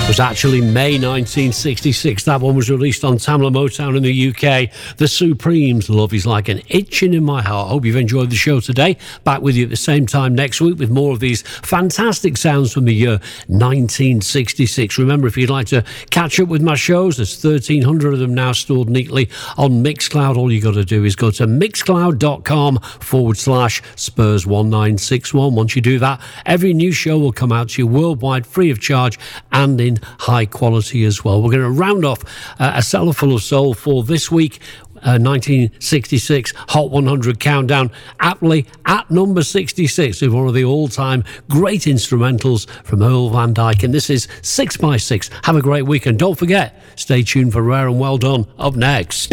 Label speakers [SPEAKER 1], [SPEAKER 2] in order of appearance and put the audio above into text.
[SPEAKER 1] was actually May 1966. That one was released on Tamla Motown in the UK. The Supremes, Love Is Like an Itching in My Heart. Hope you've enjoyed the show today. Back with you at the same time next week with more of these fantastic sounds from the year 1966. Remember, if you'd like to catch up with my shows, there's 1,300 of them now stored neatly on Mixcloud. All you got to do is go to mixcloud.com/Spurs1961. Once you do that, every new show will come out to you worldwide, free of charge, and in high quality as well. We're going to round off a cellar full of soul for this week. 1966 Hot 100 Countdown, aptly at number 66 with one of the all-time great instrumentals from Earl Van Dyke, and this is 6x6. Have a great week, and don't forget, stay tuned for Rare and Well Done up next.